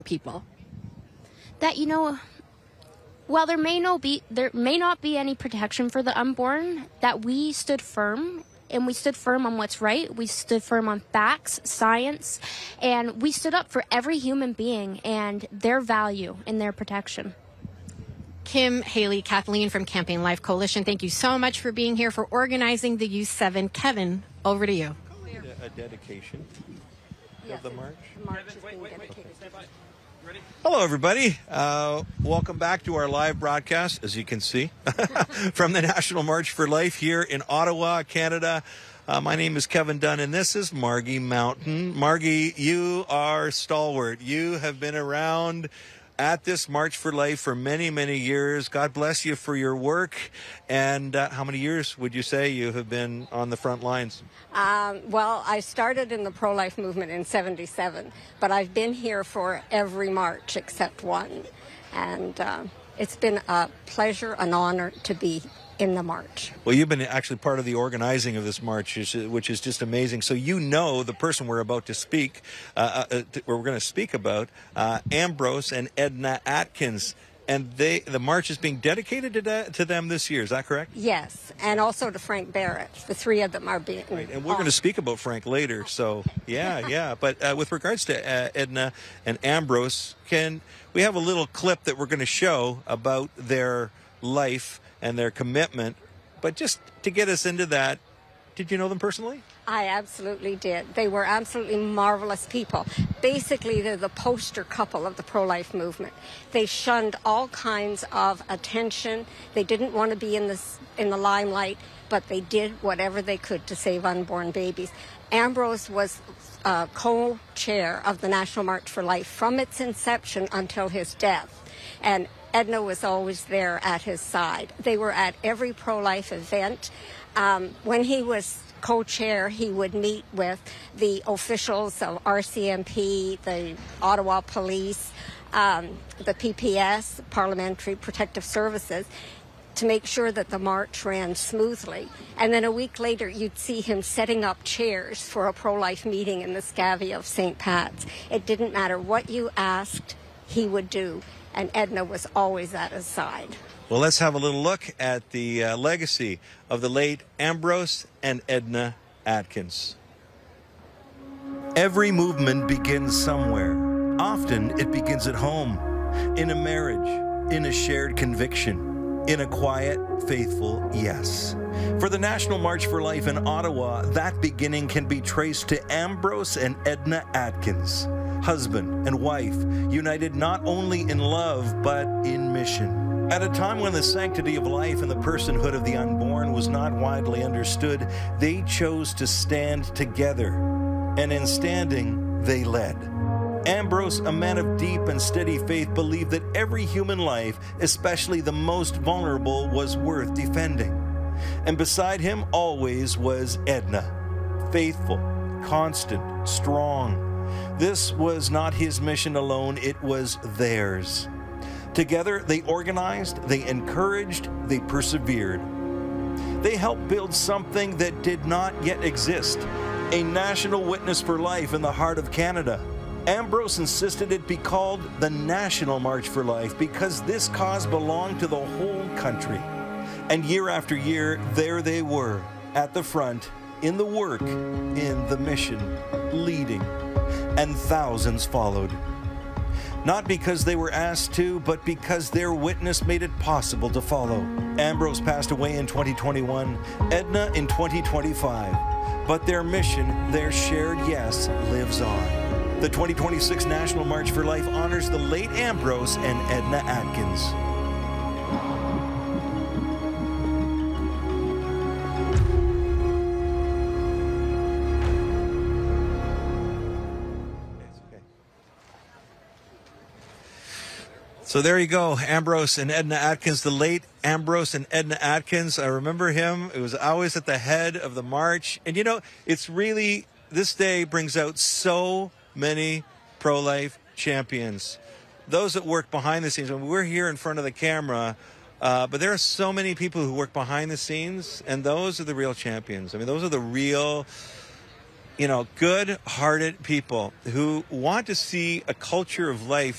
people. That, while there may not be any protection for the unborn, that we stood firm, and we stood firm on what's right. We stood firm on facts, science, and we stood up for every human being and their value and their protection. Kim, Haley, Kathleen from Campaign Life Coalition, thank you so much for being here, for organizing the U7. Kevin, over to you. A dedication of the march. Hello, everybody. Welcome back to our live broadcast, as you can see, from the National March for Life here in Ottawa, Canada. My name is Kevin Dunn, and this is Margie Mountain. Margie, you are stalwart. You have been around at this March for Life for many, many years. God bless you for your work. And how many years would you say you have been on the front lines? Well, I started in the pro-life movement in '77, but I've been here for every march except one. And it's been a pleasure, an honor to be in the march. Well, you've been actually part of the organizing of this march, which is just amazing. So you know the person we're about to speak, we're going to speak about, Ambrose and Edna Atkins. And the march is being dedicated to them this year. Is that correct? Yes, and also to Frank Barrett. The three of them are being... Right. And we're going to speak about Frank later. So, yeah. But with regards to Edna and Ambrose, we have a little clip that we're going to show about their life and their commitment. But just to get us into that, did you know them personally? I absolutely did. They were absolutely marvelous people. Basically, they're the poster couple of the pro-life movement. They shunned all kinds of attention. They didn't want to be in the limelight, but they did whatever they could to save unborn babies. Ambrose was co-chair of the National March for Life from its inception until his death. And Edna was always there at his side. They were at every pro-life event. When he was co-chair, he would meet with the officials of RCMP, the Ottawa Police, the PPS, Parliamentary Protective Services, to make sure that the march ran smoothly. And then a week later, you'd see him setting up chairs for a pro-life meeting in the Scavvy of St. Pat's. It didn't matter what you asked, he would do. And Edna was always at his side. Well, let's have a little look at the legacy of the late Ambrose and Edna Atkins. Every movement begins somewhere. Often it begins at home, in a marriage, in a shared conviction, in a quiet, faithful yes. For the National March for Life in Ottawa, that beginning can be traced to Ambrose and Edna Atkins, husband and wife, united not only in love, but in mission. At a time when the sanctity of life and the personhood of the unborn was not widely understood, they chose to stand together, and in standing, they led. Ambrose, a man of deep and steady faith, believed that every human life, especially the most vulnerable, was worth defending. And beside him always was Edna, faithful, constant, strong. This was not his mission alone, it was theirs. Together, they organized, they encouraged, they persevered. They helped build something that did not yet exist, a national witness for life in the heart of Canada. Ambrose insisted it be called the National March for Life because this cause belonged to the whole country. And year after year, there they were, at the front, in the work, in the mission, leading. And thousands followed. Not because they were asked to, but because their witness made it possible to follow. Ambrose passed away in 2021, Edna in 2025. But their mission, their shared yes, lives on. The 2026 National March for Life honors the late Ambrose and Edna Atkins. So there you go, Ambrose and Edna Atkins, the late Ambrose and Edna Atkins. I remember him. It was always at the head of the march. And, it's really, this day brings out so many pro-life champions. Those that work behind the scenes. We're here in front of the camera, but there are so many people who work behind the scenes, and those are the real champions. Those are the real, good-hearted people who want to see a culture of life